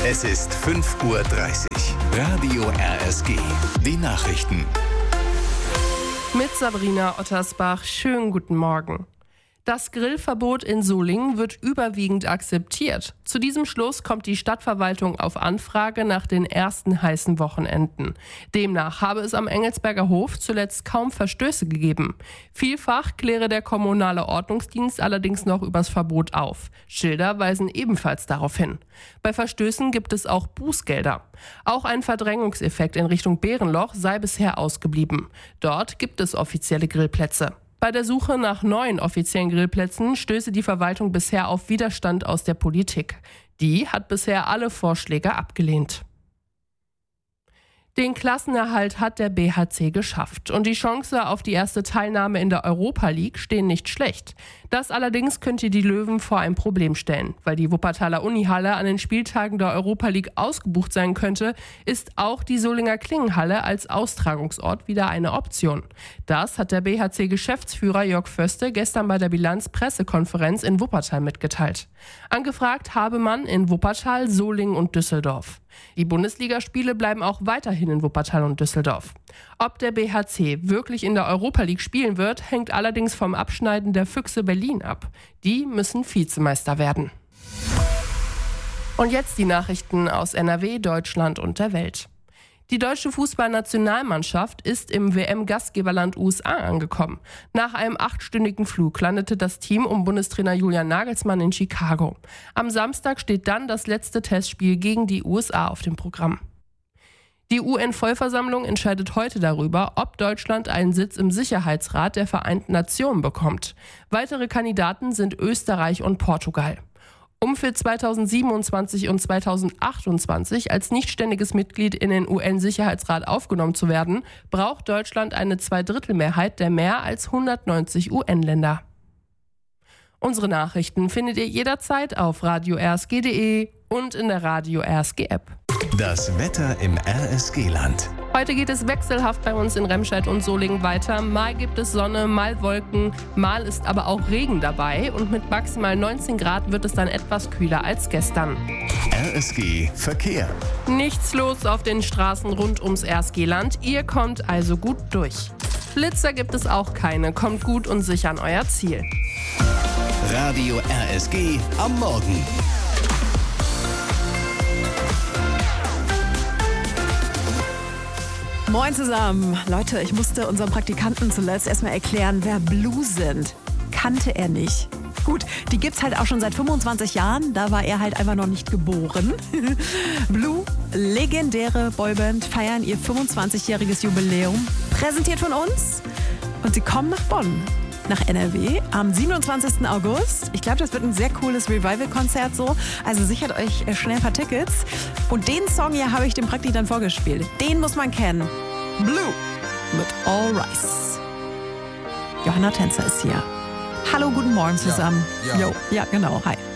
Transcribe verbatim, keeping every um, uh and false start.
Es ist fünf Uhr dreißig. Radio R S G. Die Nachrichten. Mit Sabrina Ottersbach. Schönen guten Morgen. Das Grillverbot in Solingen wird überwiegend akzeptiert. Zu diesem Schluss kommt die Stadtverwaltung auf Anfrage nach den ersten heißen Wochenenden. Demnach habe es am Engelsberger Hof zuletzt kaum Verstöße gegeben. Vielfach kläre der kommunale Ordnungsdienst allerdings noch übers Verbot auf. Schilder weisen ebenfalls darauf hin. Bei Verstößen gibt es auch Bußgelder. Auch ein Verdrängungseffekt in Richtung Bärenloch sei bisher ausgeblieben. Dort gibt es offizielle Grillplätze. Bei der Suche nach neuen offiziellen Grillplätzen stöße die Verwaltung bisher auf Widerstand aus der Politik. Die hat bisher alle Vorschläge abgelehnt. Den Klassenerhalt hat der B H C geschafft und die Chance auf die erste Teilnahme in der Europa League stehen nicht schlecht. Das allerdings könnte die Löwen vor ein Problem stellen. Weil die Wuppertaler Unihalle an den Spieltagen der Europa League ausgebucht sein könnte, ist auch die Solinger Klingenhalle als Austragungsort wieder eine Option. Das hat der B H C-Geschäftsführer Jörg Förste gestern bei der Bilanz-Pressekonferenz in Wuppertal mitgeteilt. Angefragt habe man in Wuppertal, Solingen und Düsseldorf. Die Bundesligaspiele bleiben auch weiterhin in Wuppertal und Düsseldorf. Ob der B H C wirklich in der Europa League spielen wird, hängt allerdings vom Abschneiden der Füchse Berlin ab. Die müssen Vizemeister werden. Und jetzt die Nachrichten aus N R W, Deutschland und der Welt. Die deutsche Fußballnationalmannschaft ist im W M-Gastgeberland U S A angekommen. Nach einem achtstündigen Flug landete das Team um Bundestrainer Julian Nagelsmann in Chicago. Am Samstag steht dann das letzte Testspiel gegen die U S A auf dem Programm. Die U N-Vollversammlung entscheidet heute darüber, ob Deutschland einen Sitz im Sicherheitsrat der Vereinten Nationen bekommt. Weitere Kandidaten sind Österreich und Portugal. Um für zweitausendsiebenundzwanzig und zweitausendachtundzwanzig als nichtständiges Mitglied in den U N-Sicherheitsrat aufgenommen zu werden, braucht Deutschland eine Zweidrittelmehrheit der mehr als hundertneunzig U N-Länder. Unsere Nachrichten findet ihr jederzeit auf radio r s g punkt d e und in der Radio R S G-App. Das Wetter im R S G-Land. Heute geht es wechselhaft bei uns in Remscheid und Solingen weiter. Mal gibt es Sonne, mal Wolken, mal ist aber auch Regen dabei. Und mit maximal neunzehn Grad wird es dann etwas kühler als gestern. R S G Verkehr. Nichts los auf den Straßen rund ums R S G-Land. Ihr kommt also gut durch. Blitzer gibt es auch keine. Kommt gut und sicher an euer Ziel. Radio R S G am Morgen. Moin zusammen. Leute, ich musste unserem Praktikanten zuletzt erstmal erklären, wer Blue sind. Kannte er nicht. Gut, die gibt's halt auch schon seit fünfundzwanzig Jahren. Da war er halt einfach noch nicht geboren. Blue, legendäre Boyband, feiern ihr fünfundzwanzigjähriges Jubiläum. Präsentiert von uns. Und sie kommen nach Bonn. Nach N R W am siebenundzwanzigsten August. Ich glaube, das wird ein sehr cooles Revival-Konzert so. Also sichert euch schnell ein paar Tickets. Und den Song hier habe ich dem Prakti dann vorgespielt. Den muss man kennen. Blue mit All Rise. Johanna Tänzer ist hier. Hallo, guten Morgen zusammen. Ja, ja. Jo, ja, genau. Hi.